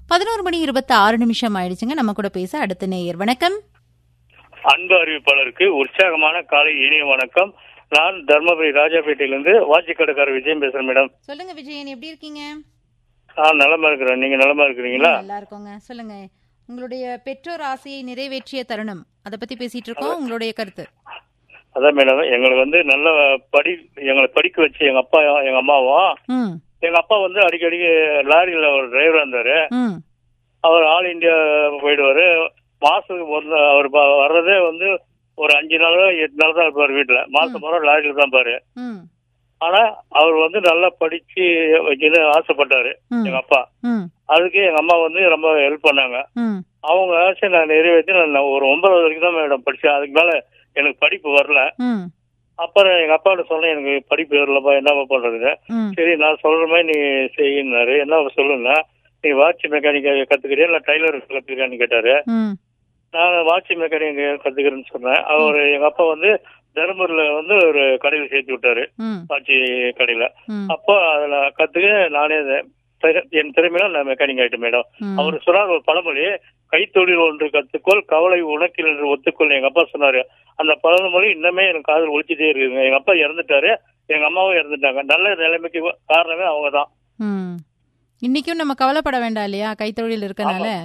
11:26 ஆயிடுச்சுங்க. நம்ம கூட பேச அடுத்த நேயர். வணக்கம். அன்பு அறிவிப்பாளருக்கு உற்சாகமான காலை இனிய வணக்கம். நான் தர்மபுரி ராஜாபேட்டையிலிருந்து வாட்சிக்கடைக்காரர் விஜயம் பேசுறேன் மேடம். சொல்லுங்க விஜயன், எப்படி இருக்கீங்க? நலமா இருக்கிறேன். நீங்க நலமா இருக்கிறீங்களா? நல்லா இருக்கோங்க. சொல்லுங்க, உங்களுடைய பெற்றோர் ஆசையை நிறைவேற்றிய தருணம், அதை பத்தி பேசிட்டு இருக்கோம். உங்களுடைய கருத்து? அதான் மேடம், எங்களுக்கு வந்து நல்ல எங்களை படிக்க வச்சு எங்க அப்பா எங்க அம்மாவும், எங்க அப்பா வந்து அடிக்கடி லாரியில ஒரு டிரைவரா இருந்தாரு. அவர் ஆல் இந்தியா போயிடுவாரு. மாசத்துக்கு அவர் வர்றதே வந்து ஒரு 5 நாளோ 8 நாள் தான் இருப்பாரு வீட்டுல. மாசம் பூரா லாரியில தான் பாரு. ஆனா அவர் வந்து நல்லா படிச்சு வைக்கணும்னு ஆசைப்பட்டாரு எங்க அப்பா. அதுக்கு எங்க அம்மா வந்து ரொம்ப ஹெல்ப் பண்ணாங்க. அவங்க ஆசை நான் நிறைவேற்றி நான் ஒரு 9வது வரைக்கும் தான் மேடம் படிச்சேன். அதுக்கு மேல எனக்கு படிப்பு வரல. அப்புறம் எங்க அப்பாட்ட சொன்னேன், எனக்கு படிப்பு வரலப்பா, என்னப்பா பண்றது? சரி, நான் சொல்ற மாதிரி நீ செய்யினாரு. என்ன சொல்லுங்க, நீ வாட்ச் மெக்கானிக் கத்துக்கிறியா இல்ல டைலர் கத்துக்கிறியான்னு கேட்டாரு. நான் வாட்ச் மெக்கானிக் கத்துக்கிறேன்னு சொன்னேன். அவர் எங்க அப்பா வந்து தர்மபுரியில வந்து ஒரு கடையில சேர்த்து விட்டாரு, வாட்சி கடையில. அப்போ அதுல கத்துக்க நானே என் திறமையில நான் மெக்கானிக் ஆயிட்டேன் மேடம். அவர் சொன்னார் ஒரு பழமொழி, கைத்தொழில் ஒன்று கத்துக்கொள், கவலை உனக்கில் என்று ஒத்துக்கொள். எங்க அப்பா சொன்னாரு. அந்த பழமொழி இன்னமே எனக்கு காதில் ஒழிச்சிட்டே இருக்குங்க. எங்க அப்பா இறந்துட்டாரு, எங்க அம்மாவும் இறந்துட்டாங்க. நல்ல நிலைமைக்கு காரணமே அவங்கதான். இன்னைக்கும் நம்ம கவலைப்பட வேண்டாம் இல்லையா, கைத்தொழில் இருக்கனால.